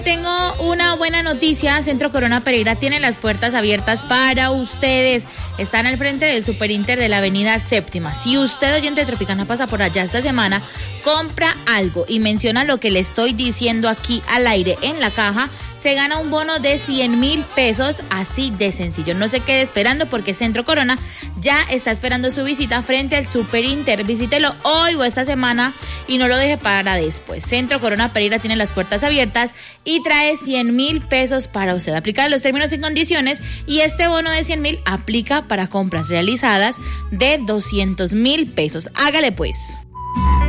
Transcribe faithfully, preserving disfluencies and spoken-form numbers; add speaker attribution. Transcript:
Speaker 1: Tengo una buena noticia. Centro Corona Pereira tiene las puertas abiertas para ustedes. Están al frente del Superinter de la avenida Séptima. Si usted, oyente de Tropicana, pasa por allá esta semana, compra algo y menciona lo que le estoy diciendo aquí al aire en la caja, se gana un bono de cien mil pesos, así de sencillo. No se quede esperando porque Centro Corona ya está esperando su visita frente al Superinter. Visítelo hoy o esta semana y no lo deje para después. Centro Corona Pereira tiene las puertas abiertas y trae cien mil pesos para usted. Aplicar los términos y condiciones, y este bono de cien mil aplica para compras realizadas de doscientos mil pesos. Hágale pues.